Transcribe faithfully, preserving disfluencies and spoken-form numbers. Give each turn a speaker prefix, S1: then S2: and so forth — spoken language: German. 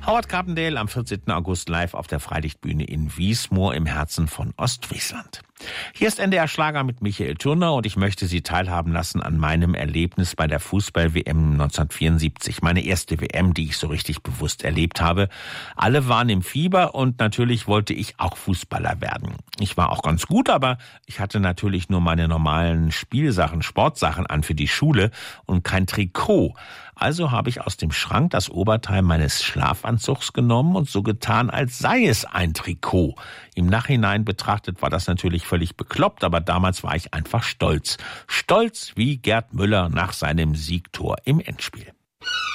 S1: Howard Carpendale am vierzehnten August live auf der Freilichtbühne in Wiesmoor im Herzen von Ostfriesland. Hier ist N D R Schlager mit Michael Turner und ich möchte Sie teilhaben lassen an meinem Erlebnis bei der Fußball-W M neunzehnhundertvierundsiebzig. Meine erste W M, die ich so richtig bewusst erlebt habe. Alle waren im Fieber und natürlich wollte ich auch Fußballer werden. Ich war auch ganz gut, aber ich hatte natürlich nur meine normalen Spielsachen, Sportsachen an für die Schule und kein Trikot. Also habe ich aus dem Schrank das Oberteil meines Schlafanzugs genommen und so getan, als sei es ein Trikot. Im Nachhinein betrachtet war das natürlich völlig bekloppt, aber damals war ich einfach stolz. Stolz wie Gerd Müller nach seinem Siegtor im Endspiel.